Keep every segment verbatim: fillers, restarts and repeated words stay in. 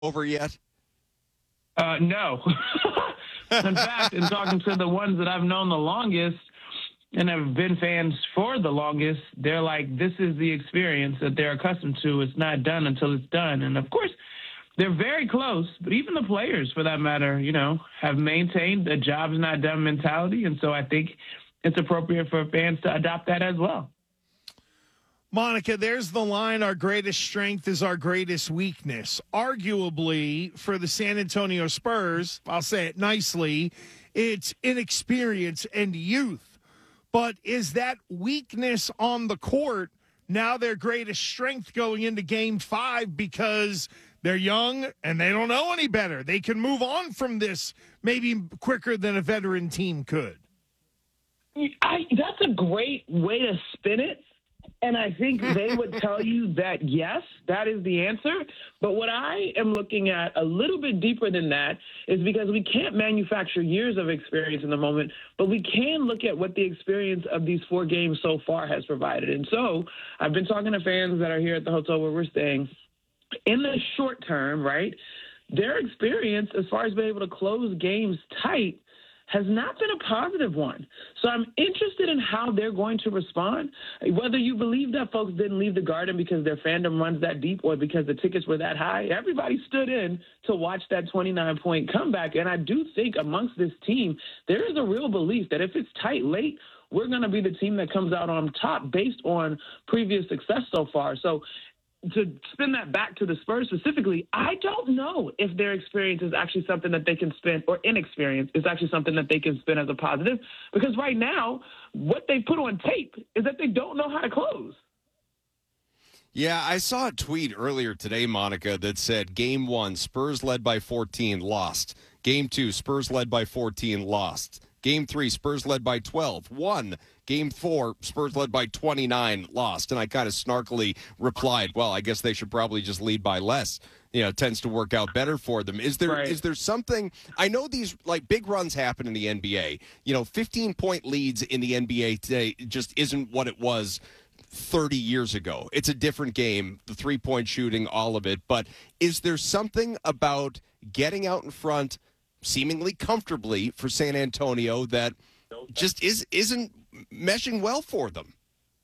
over yet? Uh, no. In fact, in talking to the ones that I've known the longest and have been fans for the longest, they're like, this is the experience that they're accustomed to. It's not done until it's done. And, of course, they're very close, but even the players, for that matter, you know, have maintained a job's not done mentality. And so I think it's appropriate for fans to adopt that as well. Monica, there's the line, our greatest strength is our greatest weakness. Arguably, for the San Antonio Spurs, I'll say it nicely, it's inexperience and youth. But is that weakness on the court now their greatest strength going into game five because they're young and they don't know any better? They can move on from this maybe quicker than a veteran team could. I, that's a great way to spin it. And I think they would tell you that, yes, that is the answer. But what I am looking at a little bit deeper than that is because we can't manufacture years of experience in the moment, but we can look at what the experience of these four games so far has provided. And so I've been talking to fans that are here at the hotel where we're staying. In the short term, right, their experience as far as being able to close games tight has not been a positive one. So I'm interested in how they're going to respond, whether you believe that folks didn't leave the Garden because their fandom runs that deep or because the tickets were that high. Everybody stood in to watch that twenty-nine point comeback. And I do think amongst this team, there is a real belief that if it's tight late, we're going to be the team that comes out on top based on previous success so far. So to spin that back to the Spurs specifically, I don't know if their experience is actually something that they can spin, or inexperience is actually something that they can spin as a positive, because right now, what they put on tape is that they don't know how to close. Yeah, I saw a tweet earlier today, Monica, that said game one, Spurs led by fourteen, lost. Game two, Spurs led by fourteen, lost. Game three, Spurs led by twelve, won. Game four, Spurs led by twenty-nine, lost. And I kind of snarkily replied, well, I guess they should probably just lead by less. You know, it tends to work out better for them. Is there right. is there something, I know these, like, big runs happen in the N B A. You know, fifteen-point leads in the N B A today just isn't what it was thirty years ago. It's a different game, the three-point shooting, all of it. But is there something about getting out in front seemingly comfortably for San Antonio that just is, isn't meshing well for them?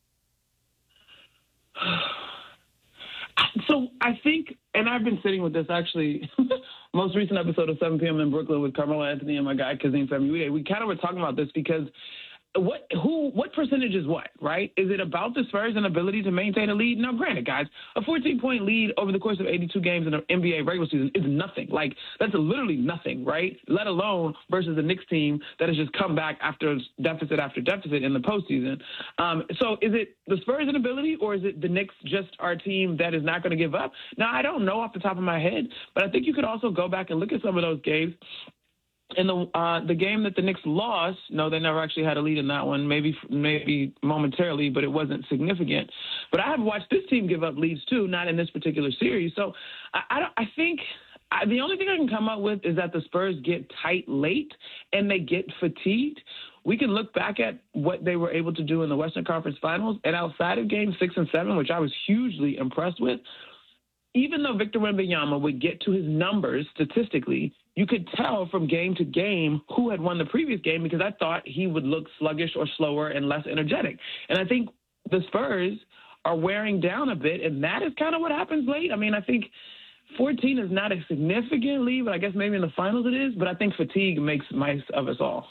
So I think, and I've been sitting with this actually, most recent episode of seven p.m. in Brooklyn with Carmelo Anthony and my guy Kazim Famuyiwa, we kind of were talking about this because what who what percentage is what, right? Is it about the Spurs' inability to maintain a lead? Now, granted, guys, a fourteen-point lead over the course of eighty-two games in an N B A regular season is nothing. Like, that's literally nothing, right? Let alone versus the Knicks team that has just come back after deficit after deficit in the postseason. Um, so is it the Spurs' inability, or is it the Knicks just our team that is not going to give up? Now, I don't know off the top of my head, but I think you could also go back and look at some of those games. In the uh, the game that the Knicks lost, no, they never actually had a lead in that one, maybe maybe momentarily, but it wasn't significant. But I have watched this team give up leads too, not in this particular series. So I, I, don't, I think I, the only thing I can come up with is that the Spurs get tight late and they get fatigued. We can look back at what they were able to do in the Western Conference Finals, and outside of Games six and seven, which I was hugely impressed with, even though Victor Wembanyama would get to his numbers statistically, you could tell from game to game who had won the previous game, because I thought he would look sluggish or slower and less energetic. And I think the Spurs are wearing down a bit, and that is kind of what happens late. I mean, I think fourteen is not a significant lead, but I guess maybe in the finals it is. But I think fatigue makes mice of us all.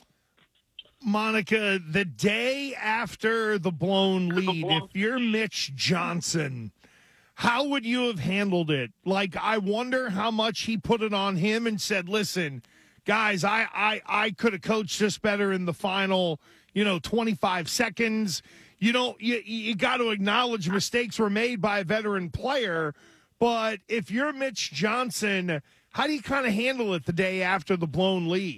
Monica, the day after the blown lead, if you're Mitch Johnson, how would you have handled it? Like, I wonder how much he put it on him and said, listen, guys, I, I, I could have coached this better in the final, you know, twenty-five seconds. You know, you, you got to acknowledge mistakes were made by a veteran player. But if you're Mitch Johnson, how do you kind of handle it the day after the blown lead?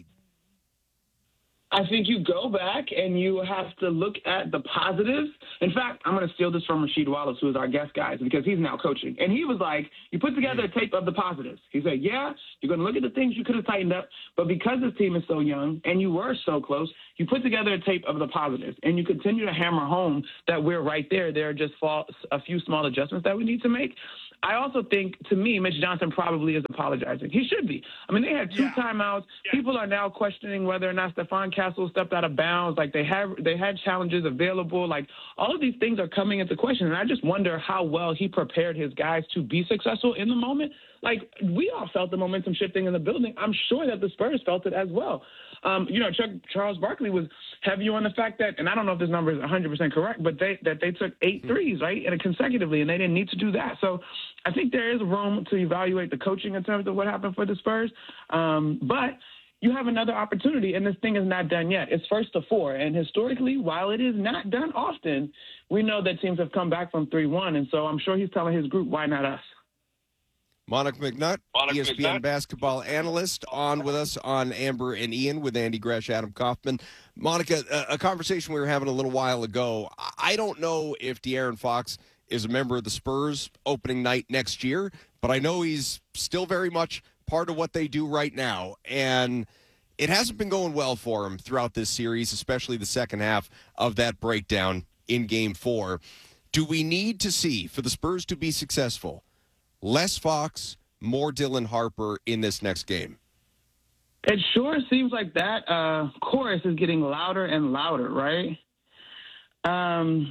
I think you go back and you have to look at the positives. In fact, I'm going to steal this from Rasheed Wallace, who is our guest, guys, because he's now coaching. And he was like, you put together a tape of the positives. He said, yeah, you're going to look at the things you could have tightened up, but because this team is so young and you were so close, you put together a tape of the positives, and you continue to hammer home that we're right there. There are just a few small adjustments that we need to make. I also think, to me, Mitch Johnson probably is apologizing. He should be. I mean, they had two Yeah. timeouts. Yeah. People are now questioning whether or not Stephon Castle stepped out of bounds. Like, they have they had challenges available. Like, all of these things are coming into question, and I just wonder how well he prepared his guys to be successful in the moment. Like, we all felt the momentum shifting in the building. I'm sure that the Spurs felt it as well. Um, you know, Chuck, Charles Barkley was heavy on the fact that, and I don't know if this number is one hundred percent correct, but they that they took eight threes, right, and consecutively, and they didn't need to do that. So I think there is room to evaluate the coaching in terms of what happened for the Spurs. Um, but you have another opportunity, and this thing is not done yet. It's first to four, and historically, while it is not done often, we know that teams have come back from three one, and so I'm sure he's telling his group, why not us? Monica McNutt, Monica E S P N McNutt. basketball analyst, on with us on Amber and Ian with Andy Gresh, Adam Kaufman. Monica, a, a conversation we were having a little while ago. I don't know if De'Aaron Fox is a member of the Spurs opening night next year, but I know he's still very much part of what they do right now. And it hasn't been going well for him throughout this series, especially the second half of that breakdown in Game four. Do we need to see, for the Spurs to be successful, less Fox, more Dylan Harper in this next game? It sure seems like that uh, chorus is getting louder and louder, right? Um,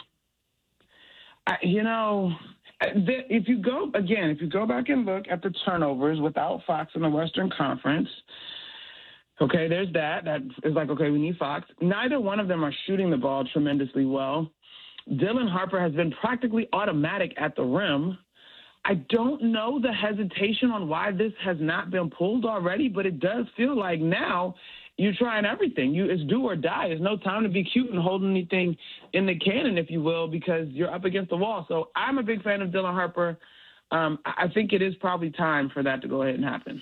I, you know, if you go, again, if you go back and look at the turnovers without Fox in the Western Conference, okay, there's that. That is like, okay, we need Fox. Neither one of them are shooting the ball tremendously well. Dylan Harper has been practically automatic at the rim. I don't know the hesitation on why this has not been pulled already, but it does feel like now you're trying everything. You, it's do or die. There's no time to be cute and hold anything in the cannon, if you will, because you're up against the wall. So I'm a big fan of Dylan Harper. Um, I think it is probably time for that to go ahead and happen.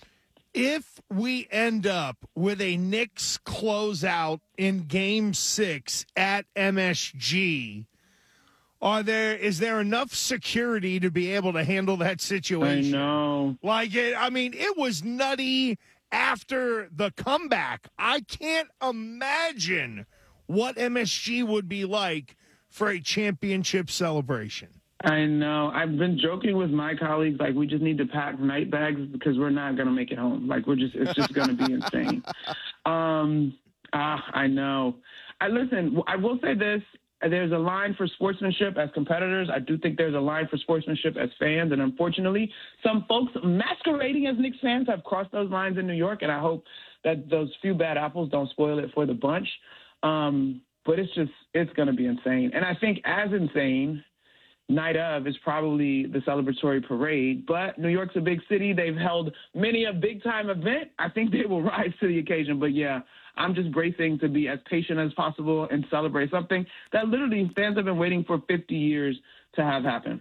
If we end up with a Knicks closeout in Game Six at M S G, Are there is there enough security to be able to handle that situation? I know. Like it, I mean, it was nutty after the comeback. I can't imagine what M S G would be like for a championship celebration. I know. I've been joking with my colleagues, like, we just need to pack night bags because we're not going to make it home. Like, we're just, it's just going to be insane. Um, ah, I know. I listen, I will say this. There's a line for sportsmanship as competitors. I do think there's a line for sportsmanship as fans. And unfortunately, some folks masquerading as Knicks fans have crossed those lines in New York. And I hope that those few bad apples don't spoil it for the bunch. Um, but it's just, it's going to be insane. And I think as insane, night of is probably the celebratory parade. But New York's a big city. They've held many a big-time event. I think they will rise to the occasion. But, yeah, I'm just bracing to be as patient as possible and celebrate something that literally fans have been waiting for fifty years to have happen.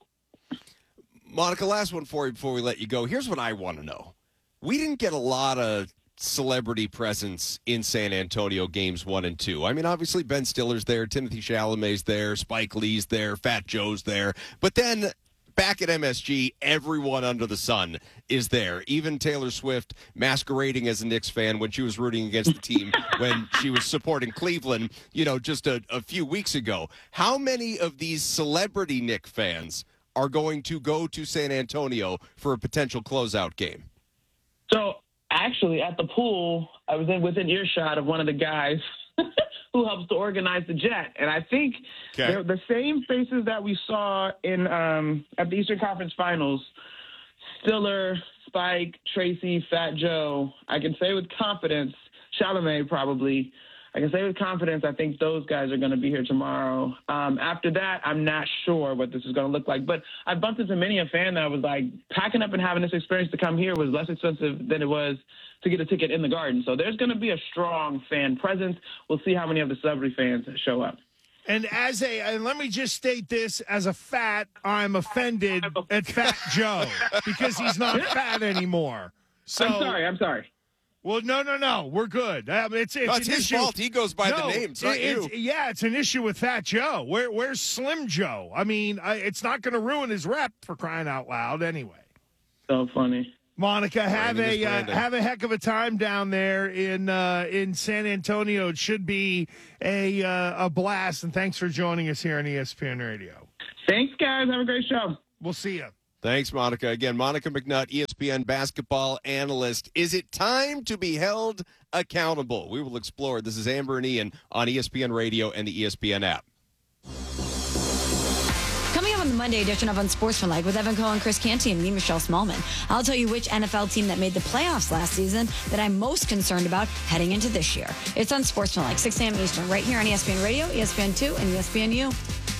Monica, last one for you before we let you go. Here's what I want to know. We didn't get a lot of celebrity presence in San Antonio games one and two. I mean, obviously Ben Stiller's there, Timothy Chalamet's there, Spike Lee's there, Fat Joe's there. But then back at M S G, everyone under the sun is there. Even Taylor Swift masquerading as a Knicks fan when she was rooting against the team when she was supporting Cleveland, you know, just a, a few weeks ago. How many of these celebrity Knicks fans are going to go to San Antonio for a potential closeout game? So, actually, at the pool, I was in within earshot of one of the guys who helps to organize the jet. And I think Okay. they're the same faces that we saw in um, at the Eastern Conference Finals, Stiller, Spike, Tracy, Fat Joe. I can say with confidence, Chalamet probably, I can say with confidence, I think those guys are going to be here tomorrow. Um, after that, I'm not sure what this is going to look like. But I bumped into many a fan that was like, packing up and having this experience to come here was less expensive than it was to get a ticket in the Garden. So there's going to be a strong fan presence. We'll see how many of the celebrity fans show up. And as a, and let me just state this, as a fat, I'm offended at Fat Joe because he's not fat anymore. So, I'm sorry. I'm sorry. Well, no, no, no. We're good. Um, it's it's No, it's an his issue. fault. He goes by no, the name. It's not it- you. it's- yeah, it's an issue with Fat Joe. Where where's Slim Joe? I mean, I, it's not going to ruin his rep for crying out loud, anyway. So funny. Monica, have Brandon is a uh, Brandon. have a heck of a time down there in uh, in San Antonio. It should be a uh, a blast. And thanks for joining us here on E S P N Radio. Thanks, guys. Have a great show. We'll see you. Thanks, Monica. Again, Monica McNutt, E S P N basketball analyst. Is it time to be held accountable? We will explore. This is Amber and Ian on E S P N Radio and the E S P N app. Coming up on the Monday edition of Unsportsmanlike with Evan Cohen, Chris Canty, and me, Michelle Smallman, I'll tell you which N F L team that made the playoffs last season that I'm most concerned about heading into this year. It's Unsportsmanlike, six a.m. Eastern, right here on E S P N Radio, E S P N two, and E S P N U.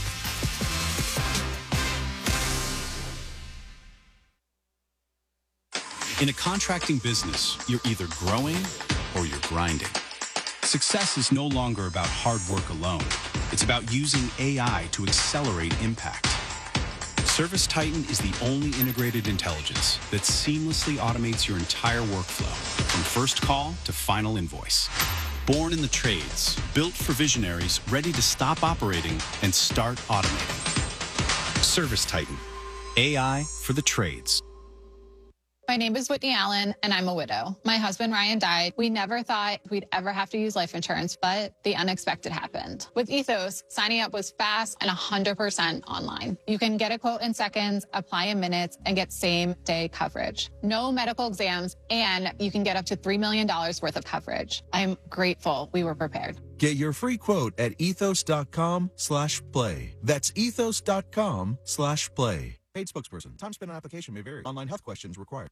In a contracting business, you're either growing or you're grinding. Success is no longer about hard work alone. It's about using A I to accelerate impact. ServiceTitan is the only integrated intelligence that seamlessly automates your entire workflow, from first call to final invoice. Born in the trades, built for visionaries ready to stop operating and start automating. ServiceTitan, A I for the trades. My name is Whitney Allen, and I'm a widow. My husband, Ryan, died. We never thought we'd ever have to use life insurance, but the unexpected happened. With Ethos, signing up was fast and one hundred percent online. You can get a quote in seconds, apply in minutes, and get same-day coverage. No medical exams, and you can get up to three million dollars worth of coverage. I'm grateful we were prepared. Get your free quote at ethos.com slash play. That's ethos.com slash play. Paid spokesperson. Time spent on application may vary. Online health questions required.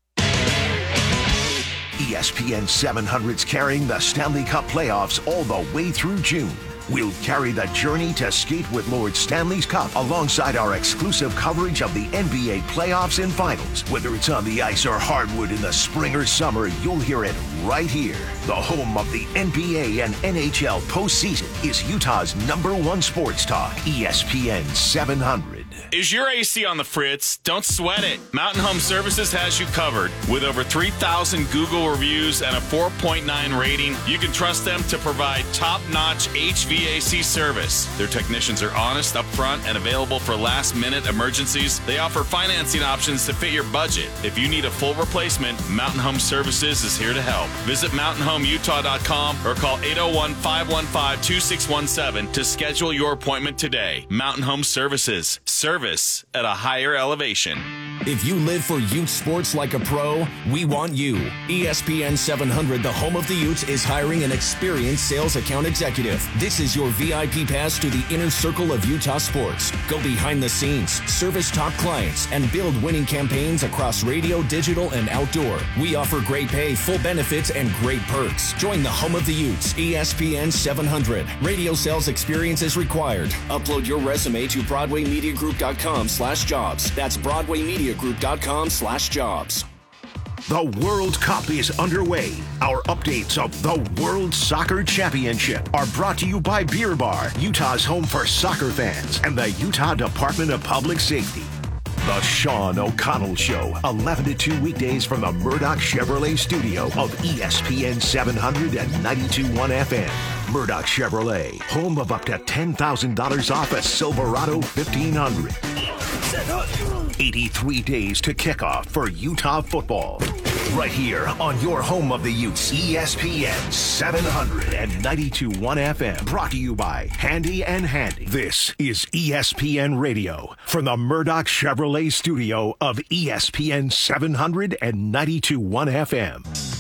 E S P N seven hundred's carrying the Stanley Cup playoffs all the way through June. We'll carry the journey to skate with Lord Stanley's Cup alongside our exclusive coverage of the N B A playoffs and finals. Whether it's on the ice or hardwood in the spring or summer, you'll hear it right here. The home of the N B A and N H L postseason is Utah's number one sports talk, E S P N seven hundred. Is your A C on the fritz? Don't sweat it. Mountain Home Services has you covered. With over three thousand Google reviews and a four point nine rating, you can trust them to provide top-notch H V A C service. Their technicians are honest, upfront, and available for last-minute emergencies. They offer financing options to fit your budget. If you need a full replacement, Mountain Home Services is here to help. Visit mountain home utah dot com or call eight oh one, five one five, two six one seven to schedule your appointment today. Mountain Home Services. Service at a higher elevation. If you live for Ute sports like a pro, we want you. E S P N seven hundred, the home of the Utes, is hiring an experienced sales account executive. This is your V I P pass to the inner circle of Utah sports. Go behind the scenes, service top clients, and build winning campaigns across radio, digital, and outdoor. We offer great pay, full benefits, and great perks. Join the home of the Utes, E S P N seven hundred. Radio sales experience is required. Upload your resume to broadway media group dot com slash jobs. That's broadway media group dot com slash jobs. The World Cup is underway. Our updates of the World Soccer Championship are brought to you by Beer Bar, Utah's home for soccer fans, and the Utah Department of Public Safety. The Sean O'Connell Show, eleven to two weekdays from the Murdoch Chevrolet studio of E S P N seven hundred and ninety-two point one F M. Murdoch Chevrolet, home of up to ten thousand dollars off a Silverado fifteen hundred. eighty-three days to kickoff for Utah football. Right here on your home of the Utes, E S P N seven hundred and ninety-two point one F M. Brought to you by Handy and Handy. This is E S P N Radio from the Murdoch Chevrolet studio of E S P N seven hundred and ninety-two point one F M.